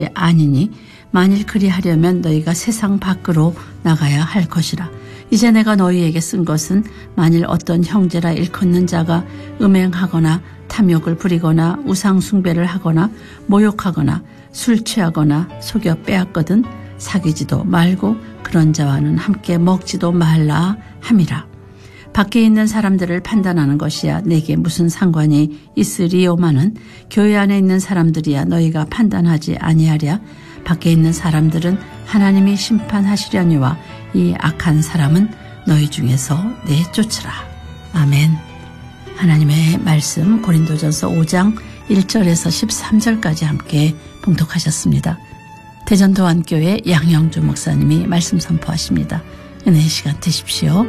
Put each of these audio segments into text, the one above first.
아니니 만일 그리하려면 너희가 세상 밖으로 나가야 할 것이라. 이제 내가 너희에게 쓴 것은 만일 어떤 형제라 일컫는 자가 음행하거나 탐욕을 부리거나 우상 숭배를 하거나 모욕하거나 술 취하거나 속여 빼앗거든 사귀지도 말고 그런 자와는 함께 먹지도 말라 함이라. 밖에 있는 사람들을 판단하는 것이야 내게 무슨 상관이 있으리요마는 교회 안에 있는 사람들이야 너희가 판단하지 아니하랴. 밖에 있는 사람들은 하나님이 심판하시려니와 이 악한 사람은 너희 중에서 내쫓으라. 아멘. 하나님의 말씀 고린도전서 5장 1절에서 13절까지 함께 봉독하셨습니다. 대전도안교회 양영주 목사님이 말씀 선포하십니다. 은혜의 시간 되십시오.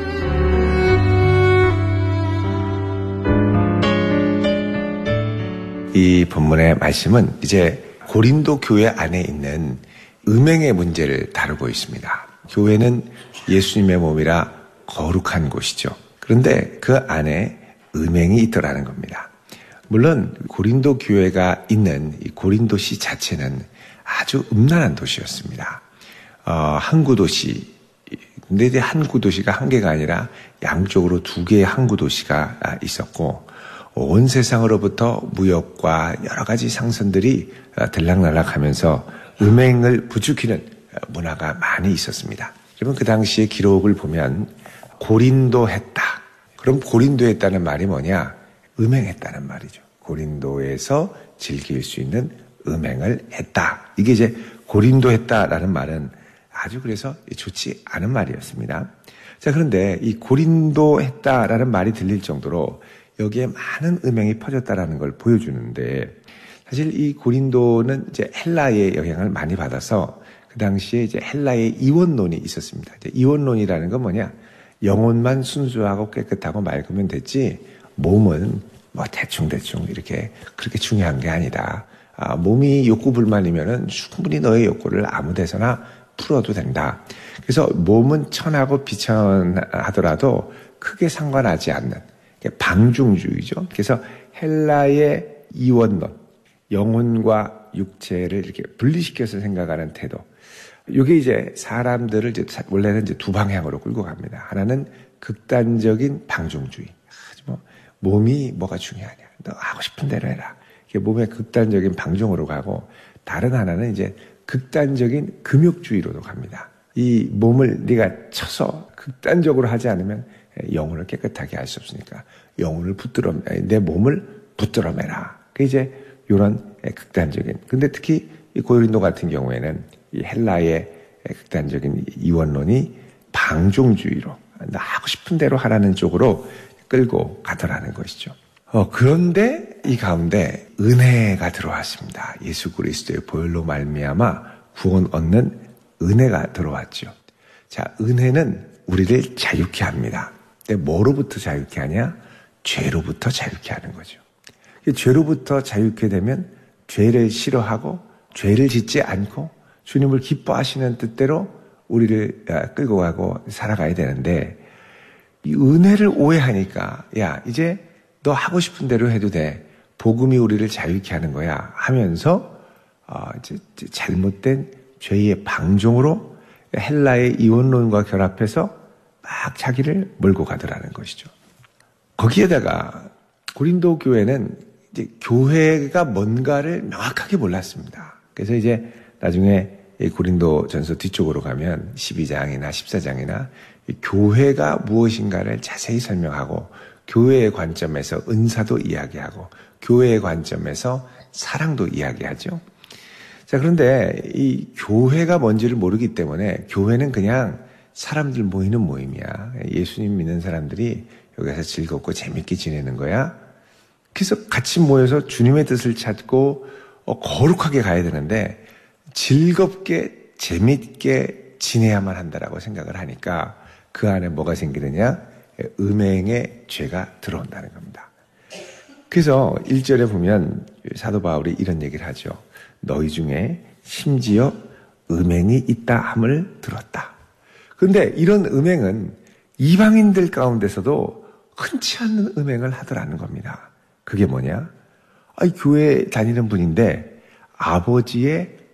이 본문의 말씀은 이제 고린도 교회 안에 있는 음행의 문제를 다루고 있습니다. 교회는 예수님의 몸이라 거룩한 곳이죠. 그런데 그 안에 음행이 있더라는 겁니다. 물론 고린도 교회가 있는 이 고린도시 자체는 아주 음란한 도시였습니다. 항구 도시. 근데 이제 항구 도시가 한 개가 아니라 양쪽으로 두 개의 항구 도시가 있었고 온 세상으로부터 무역과 여러 가지 상선들이 들락날락하면서 음행을 부추기는 문화가 많이 있었습니다. 그러면 그 당시의 기록을 보면 고린도 했다. 그럼 고린도 했다는 말이 뭐냐? 음행했다는 말이죠. 고린도에서 즐길 수 있는 음행을 했다. 이게 이제 고린도 했다라는 말은 아주 그래서 좋지 않은 말이었습니다. 자, 그런데 이 고린도 했다라는 말이 들릴 정도로 여기에 많은 음행이 퍼졌다라는 걸 보여주는데 사실 이 고린도는 이제 헬라의 영향을 많이 받아서 그 당시에 이제 헬라의 이원론이 있었습니다. 이제 이원론이라는 건 뭐냐? 영혼만 순수하고 깨끗하고 맑으면 됐지 몸은 뭐 대충 이렇게 그렇게 중요한 게 아니다. 몸이 욕구 불만이면은 충분히 너의 욕구를 아무 데서나 풀어도 된다. 그래서 몸은 천하고 비천하더라도 크게 상관하지 않는 방중주의죠. 그래서 헬라의 이원론, 영혼과 육체를 이렇게 분리시켜서 생각하는 태도. 이게 이제 사람들을 이제 원래는 이제 두 방향으로 끌고 갑니다. 하나는 극단적인 방중주의. 몸이 뭐가 중요하냐? 너 하고 싶은 대로 해라. 이게 몸의 극단적인 방종으로 가고 다른 하나는 이제 극단적인 금욕주의로도 갑니다. 이 몸을 네가 쳐서 극단적으로 하지 않으면 영혼을 깨끗하게 할 수 없으니까 내 몸을 붙들어매라. 그 이제 이런 극단적인. 근데 특히 이 고린도 같은 경우에는 이 헬라의 극단적인 이원론이 방종주의로 나 하고 싶은 대로 하라는 쪽으로 끌고 가더라는 것이죠. 그런데 이 가운데 은혜가 들어왔습니다. 예수 그리스도의 보혈로 말미암아 구원 얻는 은혜가 들어왔죠. 자, 은혜는 우리를 자유케 합니다. 근데 뭐로부터 자유케 하냐? 죄로부터 자유케 하는 거죠. 죄로부터 자유케 되면 죄를 싫어하고 죄를 짓지 않고 주님을 기뻐하시는 뜻대로 우리를 끌고 가고 살아가야 되는데 이 은혜를 오해하니까 야 이제 너 하고 싶은 대로 해도 돼. 복음이 우리를 자유케 하는 거야 하면서 이제 잘못된 죄의 방종으로 헬라의 이원론과 결합해서 막 자기를 몰고 가더라는 것이죠. 거기에다가 고린도 교회는 이제 교회가 뭔가를 명확하게 몰랐습니다. 그래서 이제 나중에 고린도 전서 뒤쪽으로 가면 12장이나 14장이나 교회가 무엇인가를 자세히 설명하고 교회의 관점에서 은사도 이야기하고 교회의 관점에서 사랑도 이야기하죠. 자, 그런데 이 교회가 뭔지를 모르기 때문에 교회는 그냥 사람들 모이는 모임이야. 예수님 믿는 사람들이 여기서 즐겁고 재밌게 지내는 거야. 그래서 같이 모여서 주님의 뜻을 찾고 거룩하게 가야 되는데 즐겁게 재밌게 지내야만 한다라고 생각을 하니까 그 안에 뭐가 생기느냐? 음행의 죄가 들어온다는 겁니다. 그래서 1절에 보면 사도 바울이 이런 얘기를 하죠. 너희 중에 심지어 음행이 있다 함을 들었다. 그런데 이런 음행은 이방인들 가운데서도 흔치 않은 음행을 하더라는 겁니다. 그게 뭐냐? 교회 다니는 분인데 아버지의